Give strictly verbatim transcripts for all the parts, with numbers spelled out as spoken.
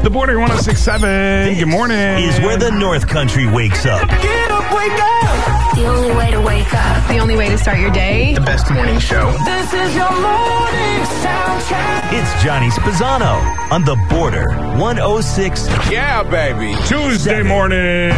The Border one oh six point seven. Good morning. Is where the North Country wakes up. Get up, wake up. The only way to wake up. The only way to start your day. The best morning show. This is your morning soundtrack. It's Johnny Spazzano on The Border one oh six. Yeah, baby. Tuesday Seven. morning.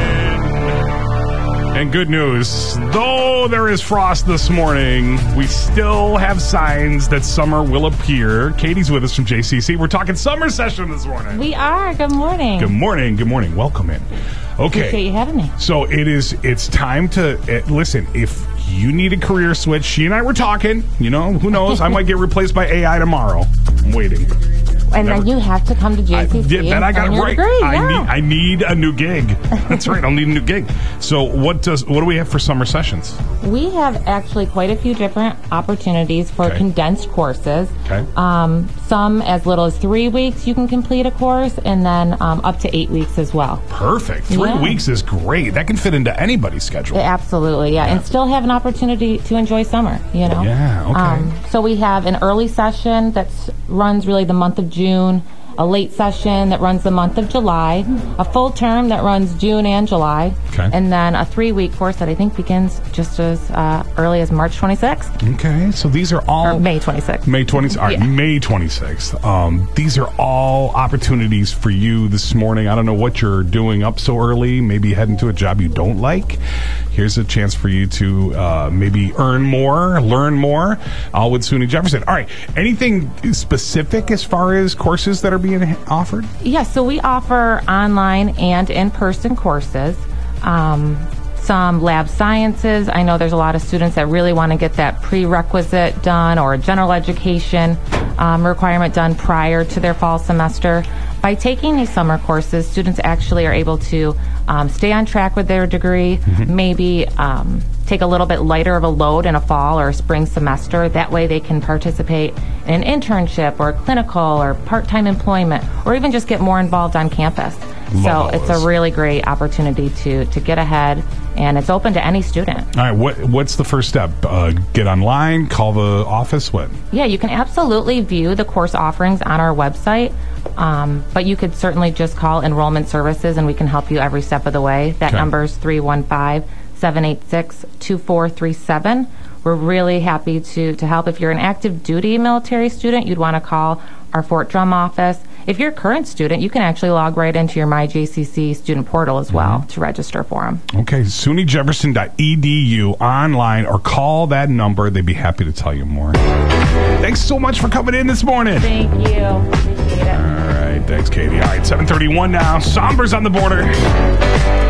And good news, though there is frost this morning, we still have signs that summer will appear. Katie's with us from J C C. We're talking summer session this morning. We are. Good morning. Good morning. Good morning. Welcome in. Okay. Appreciate you having me. So it is, it's time to, uh, listen, if you need a career switch, she and I were talking, you know, who knows, I might get replaced by A I tomorrow. I'm waiting. And Never. then you have to come to J C C I, yeah, that and I got earn it your right. degree. I yeah. need I need a new gig. That's right. I'll need a new gig. So what does what do we have for summer sessions? We have actually quite a few different opportunities for Okay. condensed courses. Okay. Um, some as little as three weeks you can complete a course, and then um, up to eight weeks as well. Perfect. Three Yeah. weeks is great. That can fit into anybody's schedule. Absolutely, yeah. And still have an opportunity to enjoy summer, you know? Yeah, okay. Um, so we have an early session that runs really the month of June, a late session that runs the month of July, a full term that runs June and July, Okay. and then a three-week course that I think begins just as uh, early as March twenty-sixth, Okay. So these are all or May twenty-sixth. May twentieth. All right, Yeah. May twenty-sixth. Um, these are all opportunities for you this morning. I don't know what you're doing up so early. Maybe you head into a job you don't like. Here's a chance for you to uh, maybe earn more, learn more, all with SUNY Jefferson. All right. Anything specific as far as courses that are being offered? Yeah, so we offer online and in-person courses. Um, some lab sciences. I know there's a lot of students that really want to get that prerequisite done or a general education um, requirement done prior to their fall semester. By taking these summer courses, students actually are able to um, stay on track with their degree, Mm-hmm. maybe um, take a little bit lighter of a load in a fall or a spring semester. That way they can participate in an internship or clinical or part-time employment, or even just get more involved on campus. Love so all it's this. a really great opportunity to, to get ahead, and it's open to any student. All right. What What's the first step? Uh, get online, call the office, what? Yeah, you can absolutely view the course offerings on our website, um, but you could certainly just call Enrollment Services, and we can help you every step of the way. That Okay. number is three one five, seven eight six, two four three seven. We're really happy to, to help. If you're an active duty military student, you'd want to call our Fort Drum office. If you're a current student, you can actually log right into your My J C C student portal as well to register for them. Okay, SUNY Jefferson dot E D U online, or call that number. They'd be happy to tell you more. Thanks so much for coming in this morning. Thank you. Appreciate it. All right, thanks, Katie. All right, seven thirty-one now. Somber's on the border.